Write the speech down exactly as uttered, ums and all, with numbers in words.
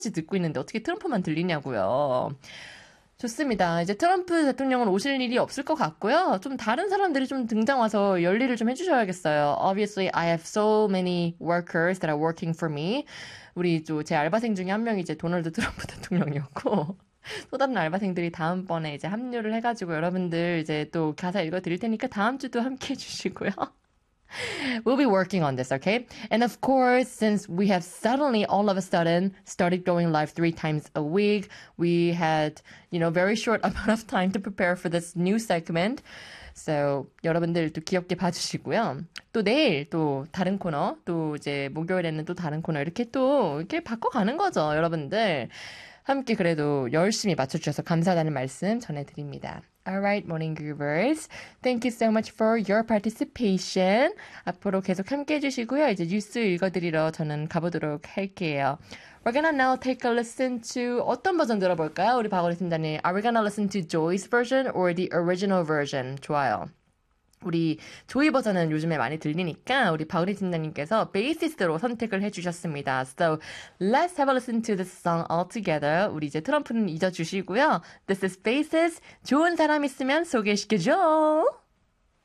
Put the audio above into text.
듣고 있는데 어떻게 트럼프만 들리냐고요. 좋습니다. 이제 트럼프 대통령은 오실 일이 없을 것 같고요. 좀 다른 사람들이 좀 등장 와서 열일을 좀 해주셔야겠어요. Obviously, I have so many workers that are working for me. 우리 또 제 알바생 중에 한 명이 이제 도널드 트럼프 대통령이었고. 또 다른 알바생들이 다음번에 이제 합류를 해가지고 여러분들 이제 또 가사 읽어드릴 테니까 다음 주도 함께 해주시고요. We'll be working on this, okay? And of course, since we have suddenly, all of a sudden, started going live three times a week, we had, you know, very short amount of time to prepare for this new segment. So, 여러분들 또 귀엽게 봐주시고요. 또 내일 또 다른 코너, 또 이제 목요일에는 또 다른 코너 이렇게 또 이렇게 바꿔가는 거죠, 여러분들. 함께 그래도 열심히 맞춰주셔서 감사하다는 말씀 전해드립니다. Alright, Morning Groovers. Thank you so much for your participation. 앞으로 계속 함께 해주시고요. 이제 뉴스 읽어드리러 저는 가보도록 할게요. We're gonna now take a listen to 어떤 버전 들어볼까요? 우리 박원희 팀장님. Are we gonna listen to Joy's version or the original version? 좋아요. 우리 조이 버전은 요즘에 많이 들리니까 우리 바우리 팀장님께서 베이시스트로 선택을 해주셨습니다. So let's have a listen to this song all together. 우리 이제 트럼프는 잊어주시고요. This is Basis. 좋은 사람 있으면 소개시켜줘.